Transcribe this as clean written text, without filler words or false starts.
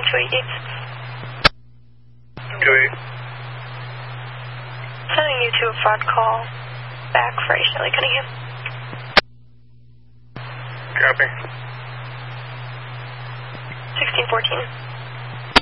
288. Sending you to a fraud call back for Shelley Cunningham. Copy. 1614.